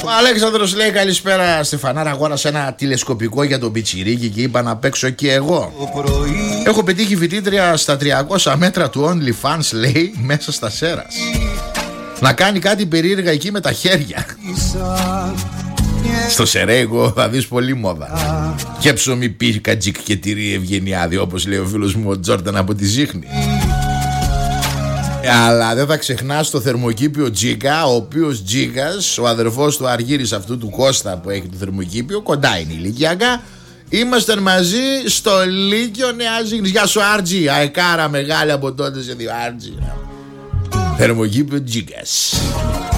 Αλέξανδρος λέει καλησπέρα Στεφανάρα, αγόρασα ένα τηλεσκοπικό για τον πιτσιρίκι και είπα να παίξω και εγώ. Έχω πετύχει φοιτήτρια στα 300 μέτρα του OnlyFans, λέει, μέσα στα Σέρας. Να κάνει κάτι περίεργα εκεί με τα χέρια. Στο Σερέγο θα δεις πολύ μόδα. Και ψωμί πίκατζικ και τυρί Ευγενιάδη, όπως λέει ο φίλος μου ο Τζόρταν από τη Ζύχνη. Αλλά δεν θα ξεχνάς το θερμοκήπιο Τζίκα, ο οποίος Τζίκας, ο αδερφός του Αργύρης αυτού του Κώστα που έχει το θερμοκήπιο, κοντά είναι ηλικιακά. Ήμασταν μαζί στο Λύκειο Νέα Ζύχνης. Γεια σου Άρτζη, αεκάρα μεγάλη από τότε σε δύο Άρτζη. Θερμοκήπιο Τζίκας.